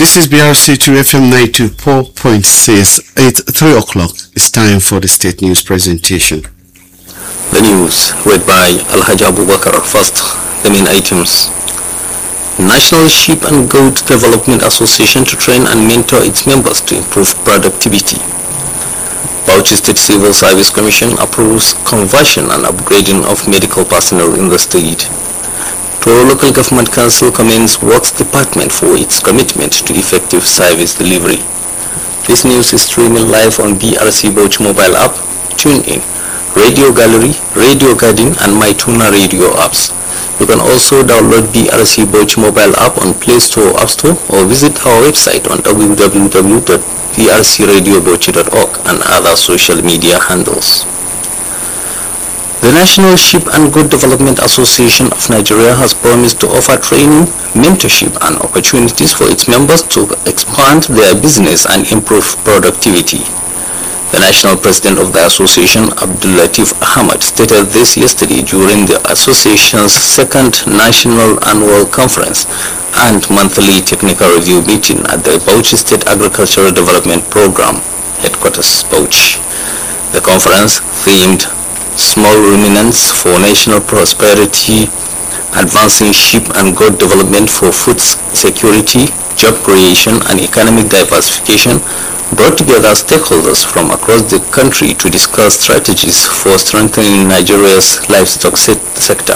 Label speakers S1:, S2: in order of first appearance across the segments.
S1: This is BRC2 FM 94.6. It's 3 o'clock. It's time for the state news presentation.
S2: The news, read by Alhaji Abubakar. First, the main items. National Sheep and Goat Development Association to train and mentor its members to improve productivity. Bauchi State Civil Service Commission approves conversion and upgrading of medical personnel in the state. Toro Local Government Council commends Works Department for its commitment to effective service delivery. This news is streaming live on BRC Bauchi mobile app. Tune in, Radio Gallery, Radio Garden and MyTuna radio apps. You can also download BRC Bauchi mobile app on Play Store or App Store or visit our website on www.brcradiobauchi.org and other social media handles. The National Sheep and Goat Development Association of Nigeria has promised to offer training, mentorship and opportunities for its members to expand their business and improve productivity. The national president of the association, Abdul Latif Ahmad, stated this yesterday during the association's second national annual conference and monthly technical review meeting at the Bauchi State Agricultural Development Program, headquarters Bauchi. The conference themed Small Ruminants for National Prosperity, Advancing Sheep and Goat Development for Food Security, Job Creation and Economic Diversification brought together stakeholders from across the country to discuss strategies for strengthening Nigeria's livestock sector.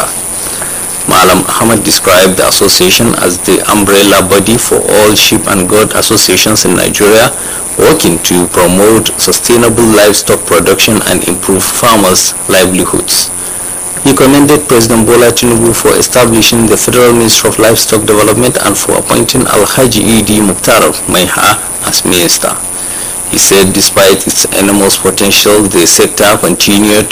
S2: Malam Ahmad described the association as the umbrella body for all sheep and goat associations in Nigeria, working to promote sustainable livestock production and improve farmers' livelihoods. He commended President Bola Tinubu for establishing the Federal Ministry of Livestock Development and for appointing Alhaji Idi Mukhtar Maiha as minister. He said despite its enormous potential, the sector continued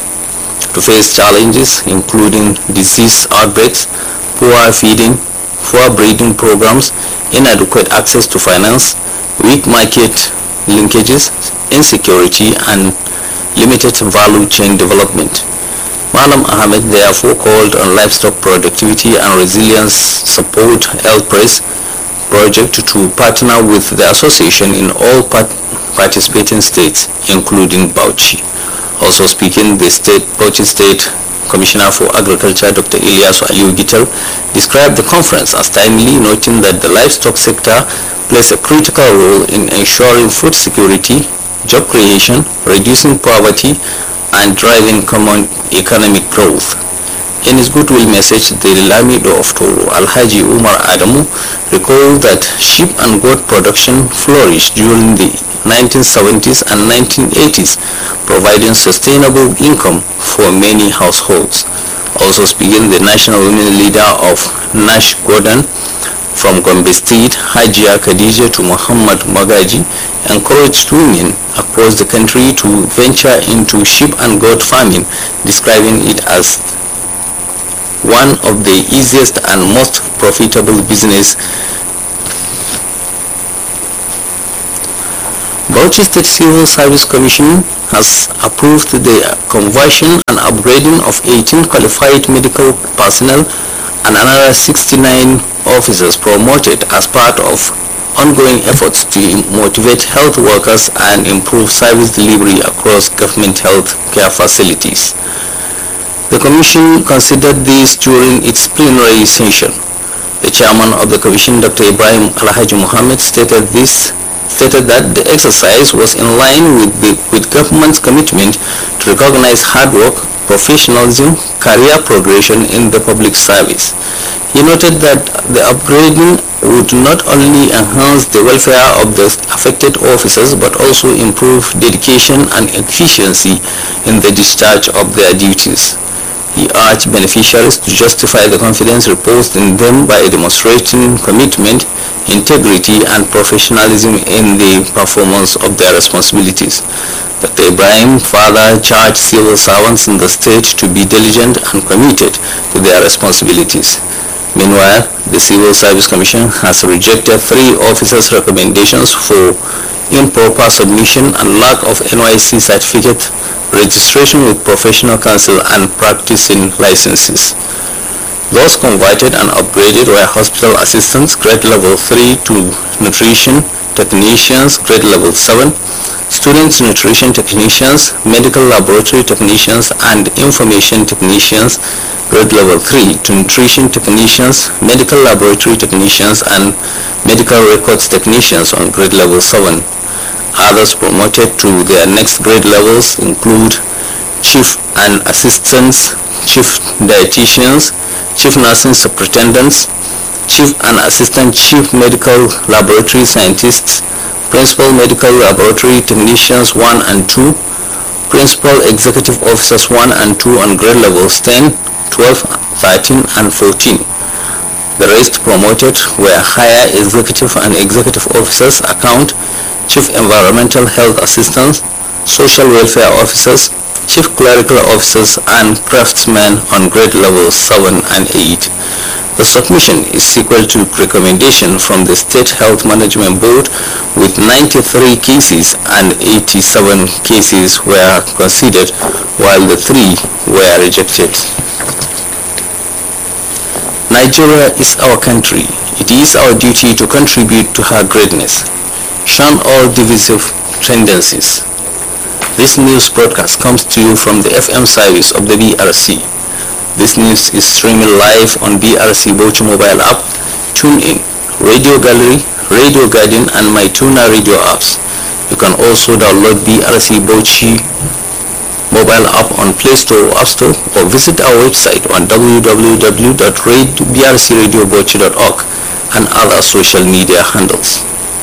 S2: to face challenges including disease outbreaks, poor feeding, poor breeding programs, inadequate access to finance, weak market linkages, insecurity, and limited value chain development. Malam Ahmed therefore called on Livestock Productivity and Resilience Support (LPRES) project to partner with the association in all participating states, including Bauchi. Also speaking, the Bauchi State Commissioner for Agriculture, Dr. Ilyasu Aliyu Gital, described the conference as timely, noting that the livestock sector plays a critical role in ensuring food security, job creation, reducing poverty, and driving common economic growth. In his goodwill message, the Lamido of Toro, Alhaji Umar Adamu, recalled that sheep and goat production flourished during the 1970s and 1980s, providing sustainable income for many households. Also speaking, the national women leader of Nash Gordon from Gombe State, Hajia Khadija to Muhammad Magaji, encouraged women across the country to venture into sheep and goat farming, describing it as one of the easiest and most profitable business. Bauchi State Civil Service Commission has approved the conversion and upgrading of 18 qualified medical personnel and another 69 officers promoted as part of ongoing efforts to motivate health workers and improve service delivery across government health care facilities. The Commission considered this during its plenary session. The chairman of the Commission, Dr. Ibrahim Alhaji Muhammad, stated that the exercise was in line with government's commitment to recognize hard work, professionalism, career progression in the public service. He noted that the upgrading would not only enhance the welfare of the affected officers but also improve dedication and efficiency in the discharge of their duties. He urged beneficiaries to justify the confidence reposed in them by demonstrating commitment, integrity, and professionalism in the performance of their responsibilities. Dr. Ibrahim further charged civil servants in the state to be diligent and committed to their responsibilities. Meanwhile, the Civil Service Commission has rejected 3 officers' recommendations for improper submission and lack of NYC certificate, registration with professional council, and practicing licenses. Those converted and upgraded were hospital assistants grade level 3 to nutrition technicians grade level 7, student nutrition technicians, medical laboratory technicians and information technicians grade level 3 to nutrition technicians, medical laboratory technicians and medical records technicians on grade level 7. Others promoted to their next grade levels include chief and assistants, chief dietitians, chief nursing superintendents, chief and assistant chief medical laboratory scientists, principal medical laboratory technicians 1 and 2, principal executive officers 1 and 2 on grade levels 10, 12, 13 and 14. The rest promoted were higher executive and executive officers account, chief environmental health assistants, social welfare officers, chief clerical officers and craftsmen on grade levels 7 and 8. The submission is sequel to recommendation from the State Health Management Board, with 93 cases and 87 cases were considered while the 3 were rejected. Nigeria is our country. It is our duty to contribute to her greatness. Shun all divisive tendencies. This news broadcast comes to you from the FM service of the BRC. This news is streaming live on BRC Bauchi mobile app, TuneIn, Radio Gallery, Radio Garden and MyTuner radio apps. You can also download BRC Bauchi mobile app on Play Store or App Store, or visit our website on www.brcradiobauchi.org and other social media handles.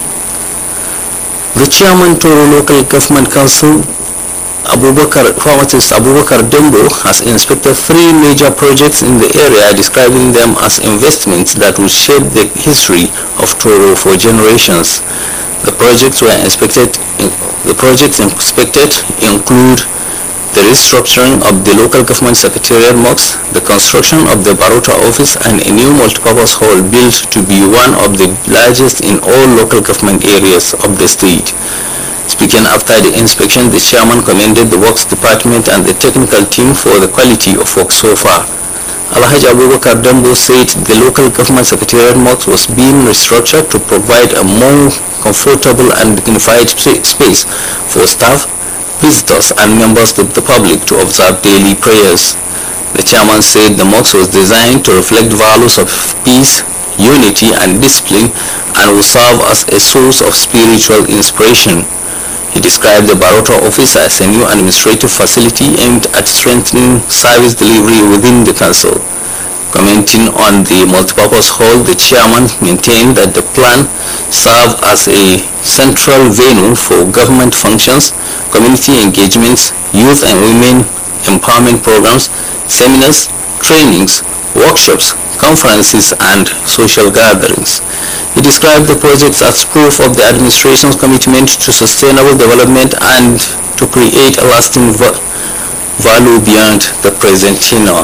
S2: The chairman Toro Local Government Council, Pharmacist Abubakar Dembo, has inspected 3 major projects in the area, describing them as investments that will shape the history of Toro for generations. The projects inspected include the restructuring of the local government secretariat mosque, the construction of the Barota office and a new multipurpose hall built to be one of the largest in all local government areas of the state. Speaking after the inspection, the chairman commended the works department and the technical team for the quality of work so far. Alhaji Abubakar Dembo said the local government secretariat mosque was being restructured to provide a more comfortable and dignified space for staff, visitors and members of the public to observe daily prayers. The chairman said the mosque was designed to reflect values of peace, unity and discipline and will serve as a source of spiritual inspiration. He described the Barota office as a new administrative facility aimed at strengthening service delivery within the council. Commenting on the multipurpose hall, the chairman maintained that the plan served as a central venue for government functions, community engagements, youth and women empowerment programs, seminars, trainings, workshops, conferences and social gatherings. He described the projects as proof of the administration's commitment to sustainable development and to create a lasting value beyond the present tenure.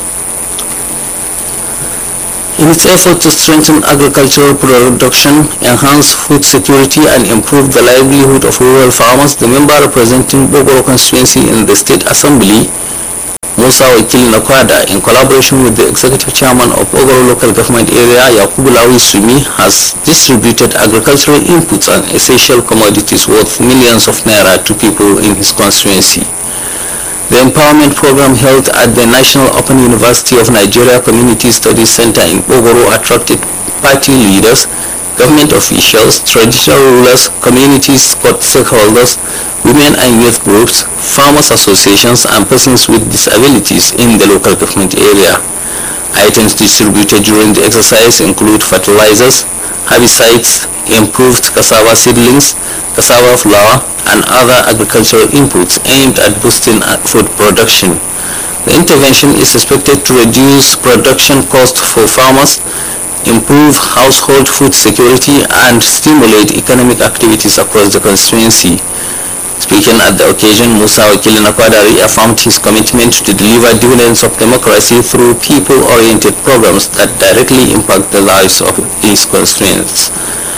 S2: In its effort to strengthen agricultural production, enhance food security and improve the livelihood of rural farmers, the member representing Bogoro constituency in the State Assembly, Musa Wakil Nakwada, in collaboration with the Executive Chairman of Bogoro Local Government Area, Yakubu Lawi Sumi, has distributed agricultural inputs and essential commodities worth millions of naira to people in his constituency. The empowerment program held at the National Open University of Nigeria Community Studies Center in Bogoro attracted party leaders, government officials, traditional rulers, community stakeholders, women and youth groups, farmers associations and persons with disabilities in the local government area. Items distributed during the exercise include fertilizers, herbicides, improved cassava seedlings, cassava flour and other agricultural inputs aimed at boosting food production. The intervention is expected to reduce production costs for farmers, improve household food security and stimulate economic activities across the constituency. Speaking at the occasion, Musa Wakil Nakwada reaffirmed his commitment to deliver dividends of democracy through people-oriented programs that directly impact the lives of his constituents.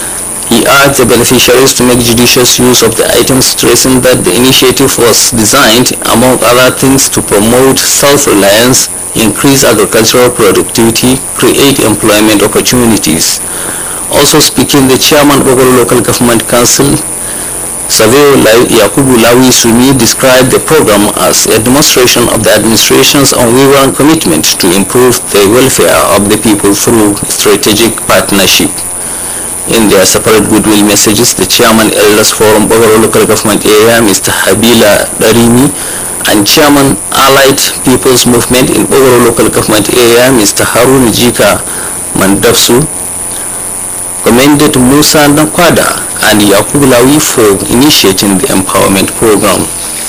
S2: He urged the beneficiaries to make judicious use of the items, stressing that the initiative was designed, among other things, to promote self-reliance, increase agricultural productivity, create employment opportunities. Also speaking, the chairman of Bogoro Local Government Council, Savio Yakubu Lawi Sumi, described the program as a demonstration of the administration's unwavering commitment to improve the welfare of the people through strategic partnership. In their separate goodwill messages, the chairman Elders Forum Bogoro Local Government Area, Mr. Habila Darimi, and chairman Allied People's Movement in Bogoro Local Government Area, Mr. Harun Jika Mandafsu, commended Musa Nakwada and Yakubu Lawi for initiating the empowerment program.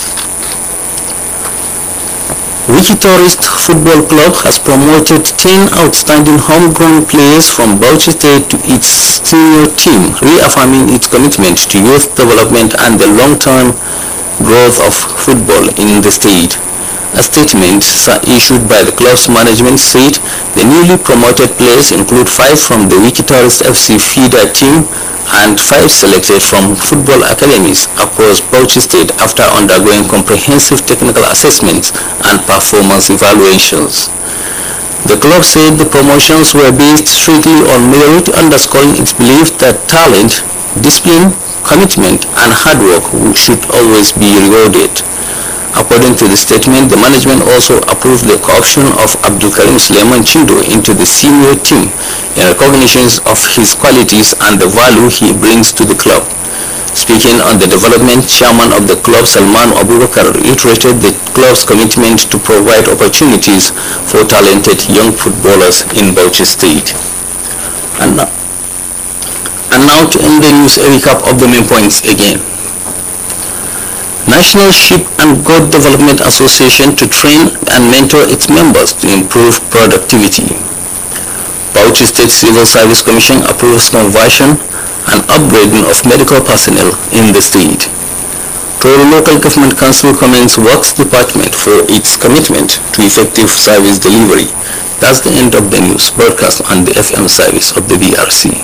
S2: Wiki Tourist Football Club has promoted 10 outstanding homegrown players from Bauchi State to its senior team, reaffirming its commitment to youth development and the long-term growth of football in the state. A statement issued by the club's management said the newly promoted players include 5 from the Wiki Tourist FC feeder team and 5 selected from football academies across Bauchi State after undergoing comprehensive technical assessments and performance evaluations. The club said the promotions were based strictly on merit, underscoring its belief that talent, discipline, commitment, and hard work should always be rewarded. According to the statement, the management also approved the co-option of Abdul Karim Suleiman Chindo into the senior team in recognition of his qualities and the value he brings to the club. Speaking on the development, chairman of the club Salman Abubakar reiterated the club's commitment to provide opportunities for talented young footballers in Bauchi State. And now to end the news, a recap of the main points again. National Sheep and Goat Development Association to train and mentor its members to improve productivity. Bauchi State Civil Service Commission approves conversion and upgrading of medical personnel in the state. Toro Local Government Council commends Works Department for its commitment to effective service delivery. That's the end of the news broadcast on the FM service of the BRC.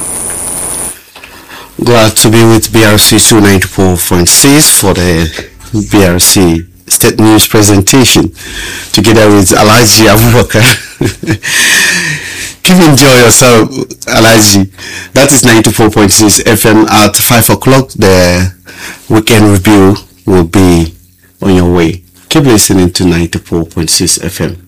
S1: Glad to be with BRC 294.6 for the BRC State News presentation together with Alaji Abubakar. Keep enjoy yourself, Alaji. That is 94.6 FM. At 5 o'clock, the weekend review will be on your way. Keep listening to 94.6 FM.